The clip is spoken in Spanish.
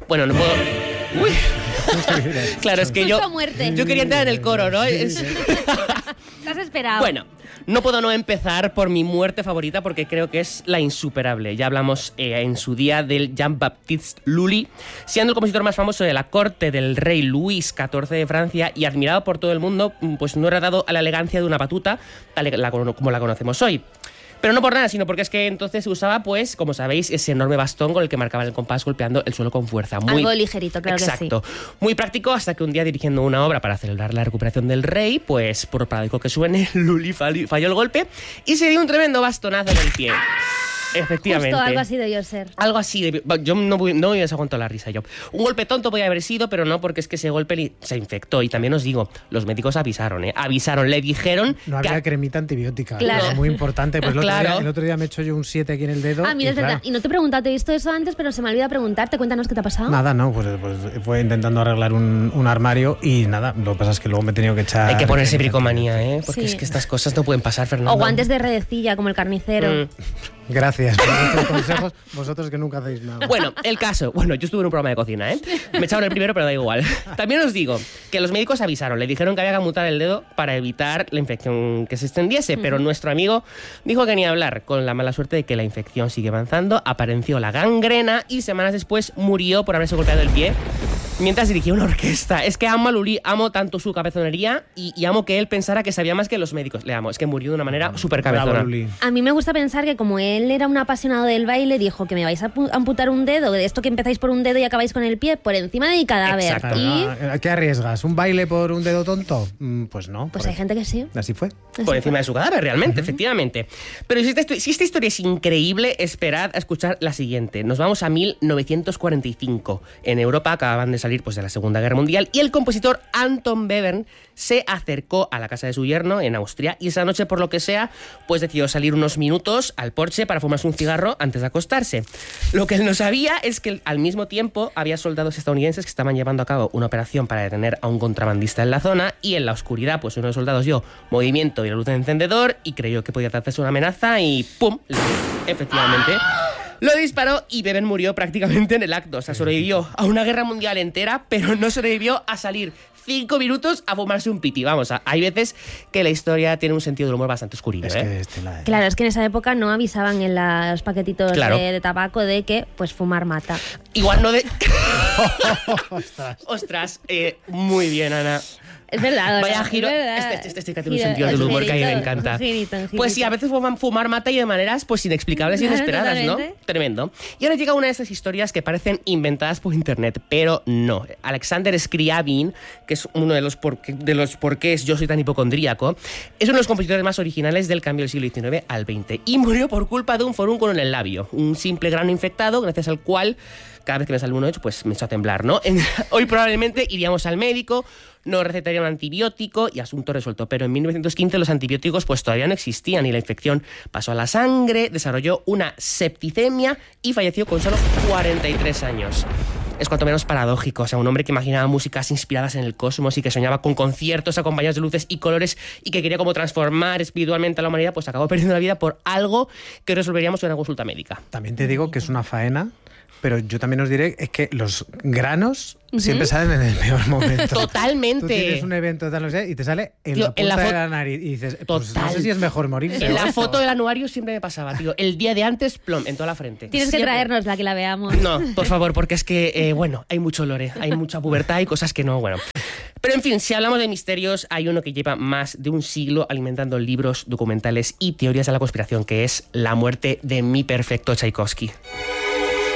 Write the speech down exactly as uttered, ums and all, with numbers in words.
Bueno, no puedo... Uy. Claro, es que yo... muerte. Yo quería entrar en el coro, ¿no? Sí, sí. ¿Te has esperado? Bueno, no puedo no empezar por mi muerte favorita porque creo que es la insuperable. Ya hablamos eh, en su día del Jean-Baptiste Lully, siendo el compositor más famoso de la corte del rey Luis catorce de Francia y admirado por todo el mundo, pues no era dado a la elegancia de una batuta tal la, como la conocemos hoy. Pero no por nada, sino porque es que entonces se usaba, pues, como sabéis, ese enorme bastón con el que marcaban el compás golpeando el suelo con fuerza. Muy, Algo ligerito, claro exacto, que sí. Exacto. Muy práctico hasta que un día dirigiendo una obra para celebrar la recuperación del rey, pues, por paradójico que suene, Lully falló el golpe y se dio un tremendo bastonazo en el pie. Efectivamente. Justo algo así debió ser. Algo así. De, yo no, voy, no me hubiese aguantado la risa yo. Un golpe tonto podía haber sido, pero no, porque es que ese golpe se infectó. Y también os digo, los médicos avisaron, ¿eh? Avisaron, le dijeron... No había que... cremita antibiótica. Claro. Es muy importante. Pues el, claro. otro día, el otro día me he hecho yo un siete aquí en el dedo. Ah, mira, y es claro, verdad. Y no te he preguntado, te he visto eso antes, pero se me olvida preguntarte. Cuéntanos qué te ha pasado. Nada, no, pues, pues fue intentando arreglar un, un armario y nada, lo que pasa es que luego me he tenido que echar... Hay que ponerse bricomanía, ¿eh? Porque Sí. es que estas cosas no pueden pasar, Fernando. O guantes de redecilla, como el carnicero. Mm. Gracias por vuestros consejos, vosotros que nunca hacéis nada. Bueno, el caso. Bueno, yo estuve en un programa de cocina, ¿eh? Me echaron el primero, pero da igual. También os digo que los médicos avisaron, le dijeron que había que amutar el dedo para evitar la infección que se extendiese, pero nuestro amigo dijo que ni hablar, con la mala suerte de que la infección sigue avanzando, apareció la gangrena y semanas después murió por haberse golpeado el pie mientras dirigía una orquesta. Es que amo a Lully, amo tanto su cabezonería y, y amo que él pensara que sabía más que los médicos. Le amo, es que murió de una manera súper cabezona. Bravo, Lully. A mí me gusta pensar que como él era un apasionado del baile, dijo que me vais a amputar un dedo, de esto que empezáis por un dedo y acabáis con el pie, por encima de mi cadáver. Exacto. Y No, ¿qué arriesgas? ¿Un baile por un dedo tonto? Mm, Pues no. pues por hay gente que sí. Así fue. Por encima de su cadáver, realmente, uh-huh. efectivamente. Pero si esta, si esta historia es increíble, esperad a escuchar la siguiente. Nos vamos a mil novecientos cuarenta y cinco. En Europa acababan de salir pues, de la Segunda Guerra Mundial y el compositor Anton Webern se acercó a la casa de su yerno en Austria y esa noche, por lo que sea, pues decidió salir unos minutos al porche para fumarse un cigarro antes de acostarse. Lo que él no sabía es que al mismo tiempo había soldados estadounidenses que estaban llevando a cabo una operación para detener a un contrabandista en la zona y en la oscuridad pues uno de los soldados dio movimiento y la luz del encendedor y creyó que podía tratarse de una amenaza y ¡pum! Efectivamente lo disparó y Webern murió prácticamente en el acto. O sea, sobrevivió a una guerra mundial entera, pero no sobrevivió a salir cinco minutos a fumarse un piti. Vamos, hay veces que la historia tiene un sentido del humor bastante oscurito, Es ¿eh? que este la- Claro, es que en esa época no avisaban en los paquetitos Claro. de, de tabaco de que pues fumar mata. Igual no de... Ostras. Ostras, eh, muy bien, Ana. Es verdad. Vaya es giro. verdad. Este, este, este que tiene un Giro- sentido del humor que a mí me girito, encanta. girito, girito. Pues sí, a veces fumar, fumar mata y de maneras pues inexplicables e inesperadas, ¿no? Totalmente. Tremendo. Y ahora llega una de esas historias que parecen inventadas por internet, pero no. Alexander Scriabin, que es uno de los, porqué, de los porqués yo soy tan hipocondríaco, es uno de los compositores más originales del cambio del siglo diecinueve al veinte y murió por culpa de un forúnculo en el labio, un simple grano infectado gracias al cual cada vez que me sale uno hecho, pues me echo a temblar, ¿no? Hoy probablemente iríamos al médico, nos recetaría un antibiótico y asunto resuelto. Pero en mil novecientos quince los antibióticos pues todavía no existían y la infección pasó a la sangre, desarrolló una septicemia y falleció con solo cuarenta y tres años. Es cuanto menos paradójico, o sea, un hombre que imaginaba músicas inspiradas en el cosmos y que soñaba con conciertos acompañados de luces y colores y que quería como transformar espiritualmente a la humanidad, pues acabó perdiendo la vida por algo que resolveríamos en una consulta médica. También te digo que es una faena, pero yo también os diré es que los granos uh-huh. siempre salen en el peor momento. Totalmente. Tú tienes un evento tal, no sé, y te sale en Tío, la punta en la de fo- la nariz y dices, pues Total. no sé si es mejor morirse. En la o foto del anuario siempre me pasaba, tío. El día de antes, plom, en toda la frente. Tienes que Siempre. traernosla, que la veamos. No, por favor, porque es que, eh, bueno, hay mucho lore, hay mucha pubertad y cosas que no, bueno. Pero en fin, si hablamos de misterios, hay uno que lleva más de un siglo alimentando libros, documentales y teorías de la conspiración, que es la muerte de mi perfecto Tchaikovsky.